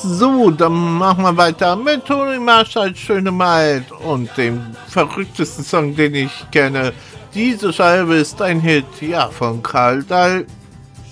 So, dann machen wir weiter mit Toni Marshall, Schöne Maid und dem verrücktesten Song, den ich kenne. Diese Scheibe ist ein Hit, ja, von Karl Dahl.